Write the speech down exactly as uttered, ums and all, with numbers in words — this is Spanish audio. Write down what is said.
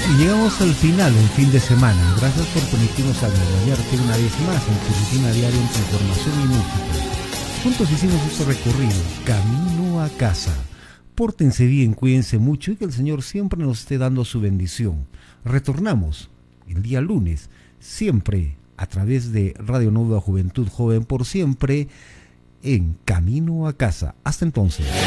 Y llegamos al final del fin de semana. Gracias por permitirnos acompañarte una vez más en tu rutina diaria entre información y música. Juntos hicimos este recorrido, camino a casa. Pórtense bien, cuídense mucho y que el Señor siempre nos esté dando su bendición. Retornamos el día lunes, siempre a través de Radio Nueva Juventud Joven por siempre, en Camino a Casa. Hasta entonces.